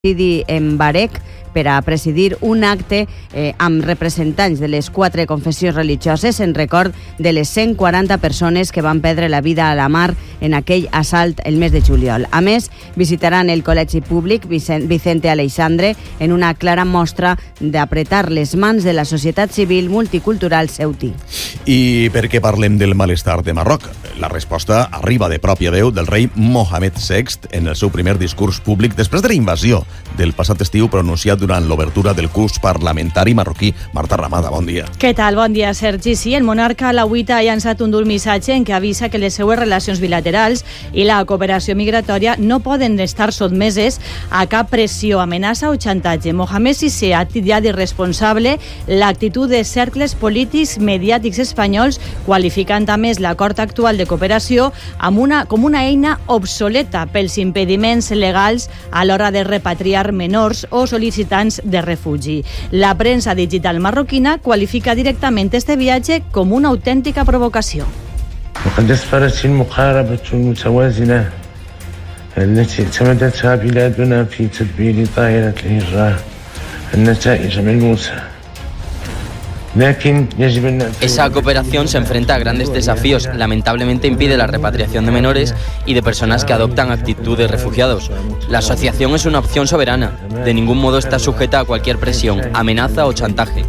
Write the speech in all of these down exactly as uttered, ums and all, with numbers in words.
en Barec per a presidir un acte eh, amb representants de les quatre confessions religioses en record de les cent quaranta persones que van perdre la vida a la mar en aquell assalt el mes de juliol. A més, visitaran el Col·legi Públic Vicente Aleixandre en una clara mostra d'apretar les mans de la societat civil multicultural ceutí. I per què parlem del malestar de Marroc? La resposta arriba de pròpia veu del rei Mohamed sext en el seu primer discurs públic després de la invasió del passat estiu pronunciat durant l'obertura del curs parlamentari marroquí. Marta Ramada, bon dia. Què tal? Bon dia, Sergi. Sí, el monarca alauita ha llançat un dur missatge en què avisa que les seues relacions bilaterals i la cooperació migratòria no poden estar sotmeses a cap pressió, amenaça o xantatge. Mohamed sext ha titllat d'irresponsable l'actitud de cercles polítics mediàtics espanyols, qualificant a més l'acord actual de cooperació amb una, com una eina obsoleta pels impediments legals a l'hora de repatriar menors o sol·licitants de refugi. La premsa digital marroquina qualifica directament este viatge com una autèntica provocació. وقد أسفرت المقاربة المتوازنة التي اعتمدتها بلادنا في تدبير طائرة الهجرة النتائج ملموسة. Esa cooperación se enfrenta a grandes desafíos. Lamentablemente impide la repatriación de menores y de personas que adoptan actitud de refugiados. La asociación es una opción soberana. De ningún modo está sujeta a cualquier presión, amenaza o chantaje.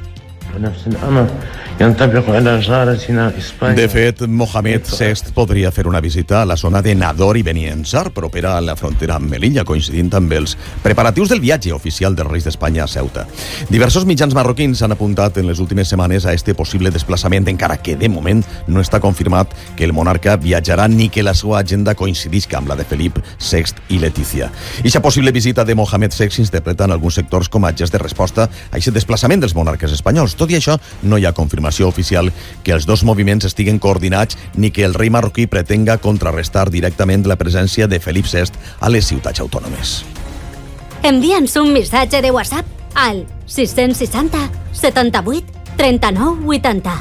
De fet, Mohamed sext podria fer una visita a la zona de Nador i Beni Ensar, propera a la frontera amb Melilla, coincidint amb els preparatius del viatge oficial dels Reis d'Espanya a Ceuta. Diversos mitjans marroquins han apuntat en les últimes setmanes a este possible desplaçament, encara que de moment no està confirmat que el monarca viatjarà ni que la seva agenda coincidisca amb la de Felip sext i Letícia. Ixa possible visita de Mohamed sext s'interpreta en alguns sectors com a gest de resposta a aquest desplaçament dels monarques espanyols. Tot i això, no hi ha confirmació oficial que els dos moviments estiguen coordinats ni que el rei marroquí pretenga contrarrestar directament la presència de Felip sext a les ciutats autònomes. Envia'ns un missatge de WhatsApp al sis cents seixanta setanta-vuit trenta-nou vuitanta.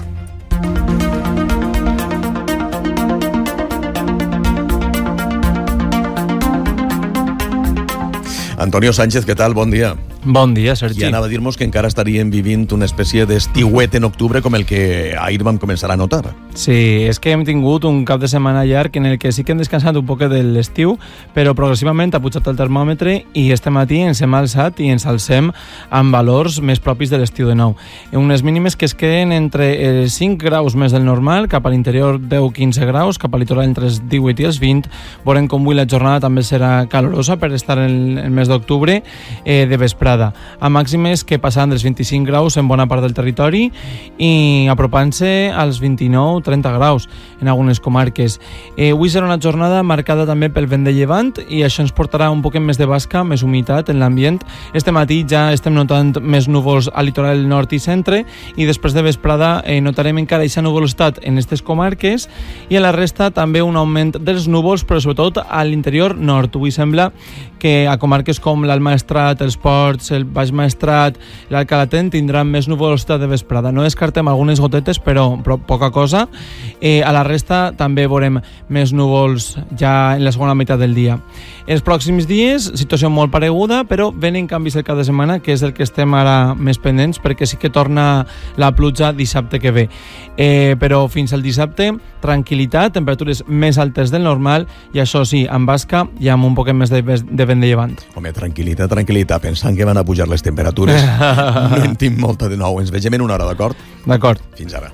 Antonio Sánchez, què tal? Bon dia. Bon dia, Sergi. I anava a dir-nos que encara estaríem vivint una espècie d'estiuet en octubre com el que ahir vam començar a notar. Sí, és que hem tingut un cap de setmana llarg en el que sí que hem descansat un poc de l'estiu, però progressivament ha pujat el termòmetre i este matí ens hem alçat i ens alcem amb valors més propis de l'estiu de nou. Unes mínimes que es queden entre cinc graus més del normal, cap a l'interior deu a quinze graus, cap a litoral entre els divuit i els vint. Veurem com avui la jornada també serà calorosa per estar en el mes d'octubre eh, de vesprada, a màximes que passaran dels vint-i-cinc graus en bona part del territori i apropant-se als vint-i-nou a trenta graus en algunes comarques. Eh, avui serà una jornada marcada també pel vent de llevant i això ens portarà un poc més de basca, més humitat en l'ambient. Este matí ja estem notant més núvols al litoral nord i centre i després de vesprada eh, notarem encara aquesta nuvolositat en aquestes comarques i a la resta també un augment dels núvols, però sobretot a l'interior nord. Avui sembla que a comarques com l'Alt Maestrat, els Ports, el Baix Maestrat, l'Alcalatent tindran més nuvolositat de vesprada. No descartem algunes gotetes, però, però poca cosa. Eh, a la resta també veurem més núvols ja en la segona meitat del dia. Els pròxims dies, situació molt pareguda, però venen canvis el cap de setmana, que és el que estem ara més pendents, perquè sí que torna la pluja dissabte que ve. Eh, però fins al dissabte, tranquil·litat, temperatures més altes del normal, i això sí, amb basca i amb un poc més de, de vent de llevant. Home, tranquil·litat, tranquil·litat, pensant que van a pujar les temperatures. No en tinc molta de nou. Ens vegem en una hora, d'acord? D'acord. Fins ara.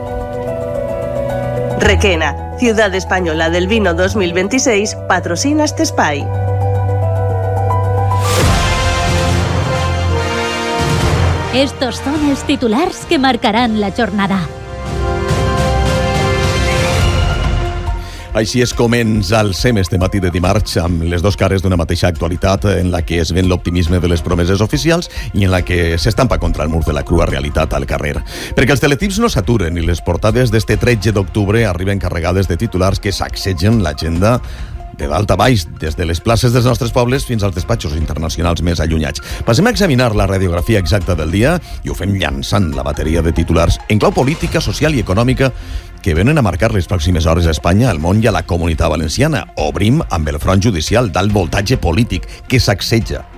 Requena, Ciudad Española del Vino dos mil veintiséis, patrocina este espai. Estos son els titulars que marcaran la jornada. Així és com ens alcem este matí de dimarts amb les dos cares d'una mateixa actualitat en la que es ven l'optimisme de les promeses oficials i en la que s'estampa contra el mur de la crua realitat al carrer. Perquè els teletips no s'aturen i les portades d'este tretze d'octubre arriben carregades de titulars que sacsegen l'agenda de dalt a baix, des de les places dels nostres pobles fins als despatxos internacionals més allunyats. Passem a examinar la radiografia exacta del dia i ho fem llançant la bateria de titulars en clau política, social i econòmica que venen a marcar les pròximes hores a Espanya, al món i a la Comunitat Valenciana. Obrim amb el front judicial d'alt voltatge polític que sacseja